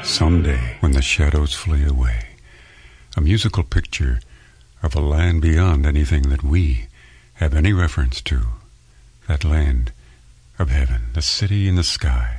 Someday, when the shadows flee away, a musical picture of a land beyond anything that we have any reference to, that land of heaven, the city in the sky,